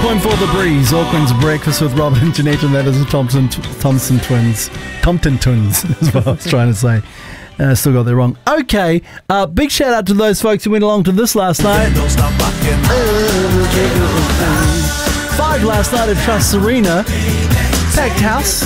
1 for the Breeze, Auckland's Breakfast with Robert and Jeanette, and that is the Thompson twins. Compton twins is what I was trying to say. I still got that wrong. Okay, big shout out to those folks who went along to this last night. 5 last night at Trust Arena. Packed house.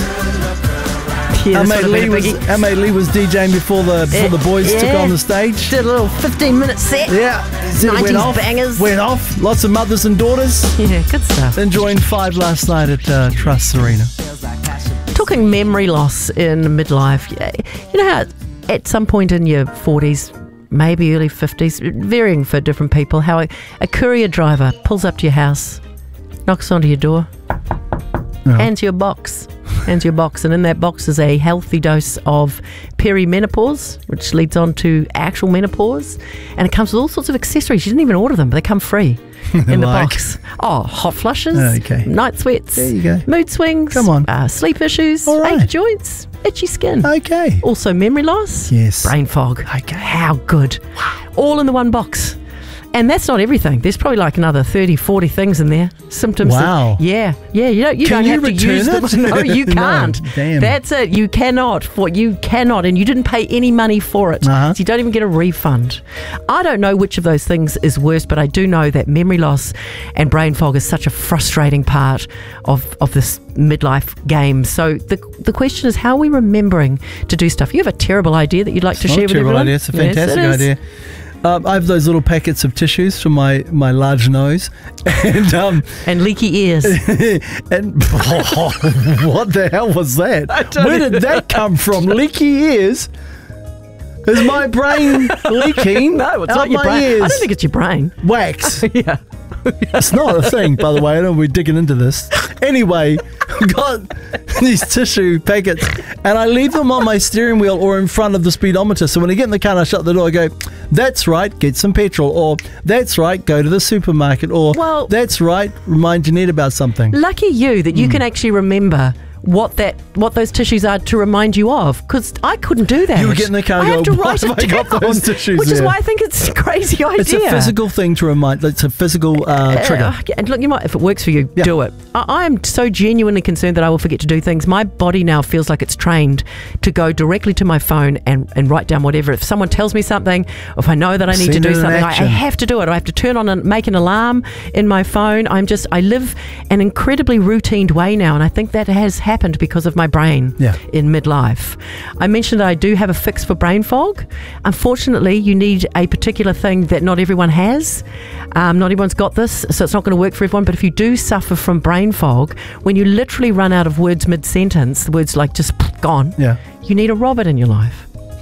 Yeah, our mate Lee was DJing before the boys took on the stage. Did a little 15-minute set. Yeah. 90s bangers. Went off. Lots of mothers and daughters. Yeah, good stuff. Enjoying 5 last night at Trust Arena. Talking memory loss in midlife. You know how at some point in your 40s, maybe early 50s, varying for different people, how a courier driver pulls up to your house, knocks onto your door, hands you a box. And in that box is a healthy dose of perimenopause, which leads on to actual menopause, and it comes with all sorts of accessories. You didn't even order them, but they come free in the box. Oh, hot flushes, night sweats, there you go. Mood swings, come on, sleep issues, ache joints, itchy skin. Okay. Also memory loss, yes, brain fog. Okay. How good. Wow. All in the one box. And that's not everything. There's probably like another 30, 40 things in there. Symptoms. Wow. You don't have to use them. No, you can't. No, damn. That's it. You cannot. And you didn't pay any money for it. So you don't even get a refund. I don't know which of those things is worse, but I do know that memory loss and brain fog is such a frustrating part of this midlife game. So the question is, how are we remembering to do stuff? You have a terrible idea that you'd like to share with everyone? It's a fantastic idea. I have those little packets of tissues for my large nose, and leaky ears. And what the hell was that? Where did that come from? Leaky ears? Is my brain leaking? No, it's not your brain. Ears? I don't think it's your brain. Wax. Yeah. It's not a thing, by the way. I know we're digging into this. Anyway, I've got these tissue packets, and I leave them on my steering wheel or in front of the speedometer. So when I get in the car and I shut the door, I go, that's right, get some petrol. Or, that's right, go to the supermarket. Or, that's right, remind Jeanette about something. Lucky you that you can actually remember what those tissues are to remind you of, because I couldn't do that. You would get in the car and go, why have I got those tissues Which is why I think it's a crazy idea. It's a physical thing to remind. It's a physical trigger. And look, you might, if it works for you, do it. I am so genuinely concerned that I will forget to do things. My body now feels like it's trained to go directly to my phone and write down whatever. If someone tells me something, or if I know that I need to do something, I have to do it. I have to turn on and make an alarm in my phone. I live an incredibly routined way now, and I think that has happened because of my brain in midlife. I mentioned that I do have a fix for brain fog. Unfortunately, you need a particular thing that not everyone has. Not everyone's got this, so it's not going to work for everyone. But if you do suffer from brain fog, when you literally run out of words mid-sentence, the words like just gone, you need a Robert in your life.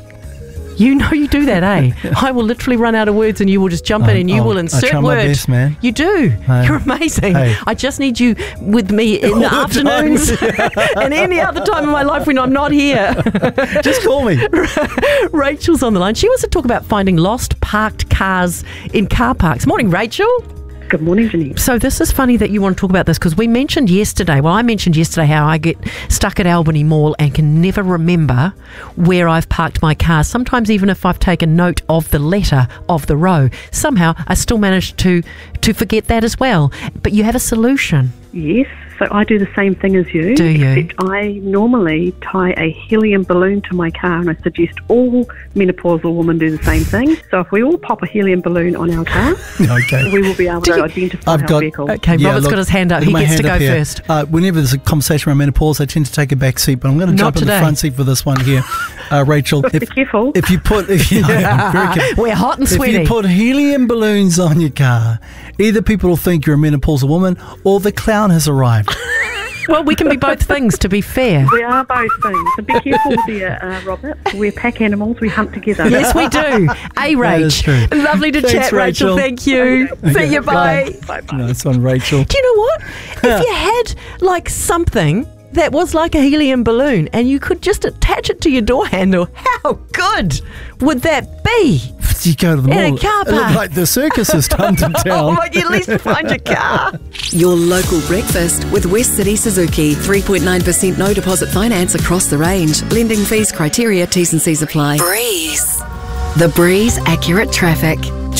You know you do that, eh? I will literally run out of words and you will just jump in and you will insert I try word. My best, man. You do. Hey. You're amazing. Hey. I just need you with me in the afternoons and any other time in my life when I'm not here. Just call me. Rachel's on the line. She wants to talk about finding lost parked cars in car parks. Morning, Rachel. Good morning, Janine. So this is funny that you want to talk about this, because I mentioned yesterday how I get stuck at Albany Mall and can never remember where I've parked my car. Sometimes even if I've taken note of the letter of the row, somehow I still manage to forget that as well. But you have a solution. Yes, so I do the same thing as you. Do you? Except I normally tie a helium balloon to my car, and I suggest all menopausal women do the same thing. So if we all pop a helium balloon on our car, we will be able to identify our vehicle. Okay, Robert's got his hand up. He gets to go first. Whenever there's a conversation around menopause, I tend to take a back seat, but I'm going to jump in the front seat for this one here. Rachel, be careful. If you put, very careful. We're hot and sweaty. If you put helium balloons on your car, either people will think you're a menopausal woman or the clown has arrived. Well, we can be both things, to be fair. We are both things. So be careful there, Robert. We're pack animals. We hunt together. Yes, we do. Rach. Lovely to chat, Rachel. Thank you. See you. Bye. Bye-bye. Nice one, Rachel. Do you know what? If you had, like, something that was like a helium balloon and you could just attach it to your door handle, how good would that be? You go to the mall. In a car park. It looked like the circus has come to town. At least find your car. Your local breakfast with West City Suzuki. 3.9% no deposit finance across the range. Lending fees, criteria, T's and C's apply. Breeze. The Breeze Accurate Traffic.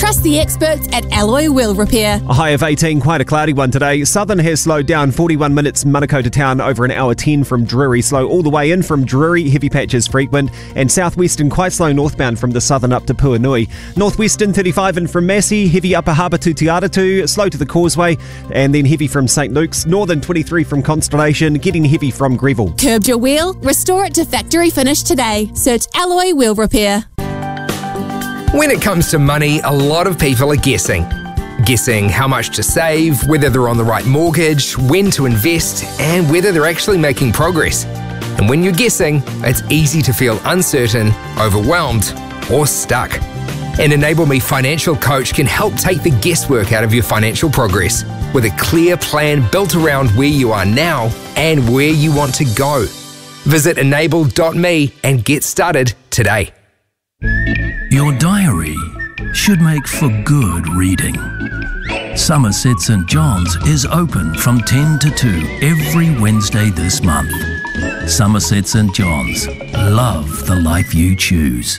Trust the experts at Alloy Wheel Repair. A high of 18, quite a cloudy one today. Southern has slowed down 41 minutes Manukau to town, over an hour 10 from Drury. Slow all the way in from Drury, heavy patches frequent. And southwestern quite slow northbound from the southern up to Puanui. Northwestern 35 in from Massey, heavy upper harbour to Te Aratu, slow to the Causeway, and then heavy from St Luke's. Northern 23 from Constellation, getting heavy from Greville. Curbed your wheel? Restore it to factory finish today. Search Alloy Wheel Repair. When it comes to money, a lot of people are guessing. Guessing how much to save, whether they're on the right mortgage, when to invest, and whether they're actually making progress. And when you're guessing, it's easy to feel uncertain, overwhelmed, or stuck. An Enable Me financial coach can help take the guesswork out of your financial progress with a clear plan built around where you are now and where you want to go. Visit enable.me and get started today. Your diary should make for good reading. Somerset St John's is open from 10 to 2 every Wednesday this month. Somerset St John's. Love the life you choose.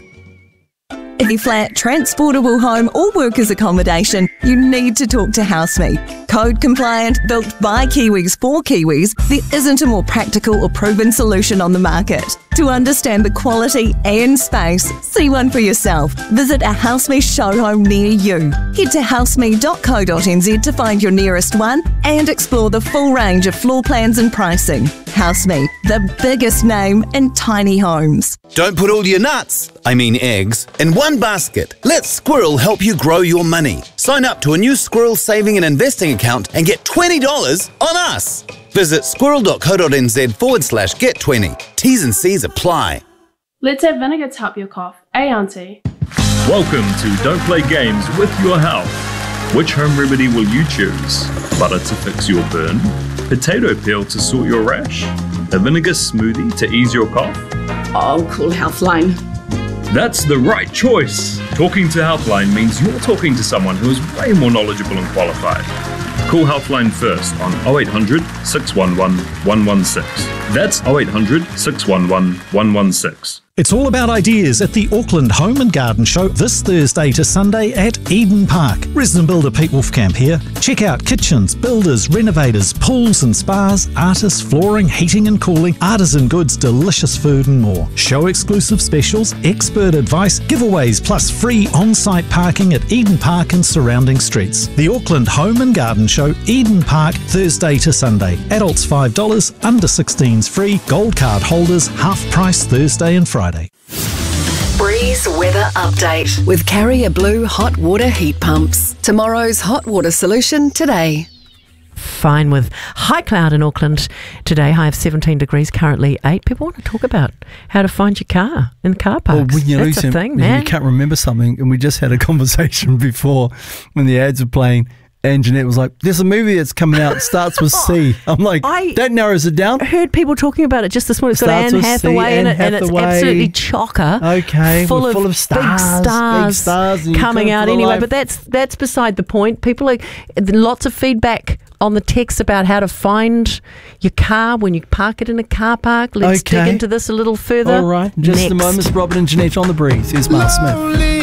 A flat, transportable home or workers' accommodation, you need to talk to HouseMe. Code compliant, built by Kiwis for Kiwis, there isn't a more practical or proven solution on the market. To understand the quality and space, see one for yourself. Visit a HouseMe show home near you. Head to houseme.co.nz to find your nearest one and explore the full range of floor plans and pricing. HouseMe, the biggest name in tiny homes. Don't put all your nuts, eggs, in one basket. Let Squirrel help you grow your money. Sign up to a new Squirrel saving and investing account and get $20 on us. Visit squirrel.co.nz/get20. T's and C's apply. Let's have vinegar to help your cough. Auntie. Welcome to Don't Play Games with Your Health. Which home remedy will you choose? Butter to fix your burn? Potato peel to sort your rash? A vinegar smoothie to ease your cough? I'll call Healthline. That's the right choice. Talking to Healthline means you're talking to someone who is way more knowledgeable and qualified. Call Healthline first on 0800 611 116. That's 0800 611 116. It's all about ideas at the Auckland Home and Garden Show this Thursday to Sunday at Eden Park. Resident builder Pete Wolfcamp here. Check out kitchens, builders, renovators, pools and spas, artists, flooring, heating and cooling, artisan goods, delicious food and more. Show exclusive specials, expert advice, giveaways plus free on-site parking at Eden Park and surrounding streets. The Auckland Home and Garden Show, Eden Park, Thursday to Sunday. Adults $5, under 16s free, gold card holders half price Thursday and Friday. Breeze weather update with Carrier Blue hot water heat pumps. Tomorrow's hot water solution today. Fine with high cloud in Auckland today, high of 17 degrees, currently 8. People want to talk about how to find your car in the car parks. Well, that's a thing, man. You can't remember something, and we just had a conversation before when the ads were playing. And Jeanette was like, there's a movie that's coming out, starts with C. I'm like, that narrows it down. I heard people talking about it just this morning. It's got Anne Hathaway in it, and it's absolutely chocker. Okay, full of stars, big stars coming out anyway. But that's beside the point. People are lots of feedback on the text about how to find your car when you park it in a car park. Let's dig into this a little further. All right, just a moment, Robin and Jeanette on the breeze. Here's Mark Smith.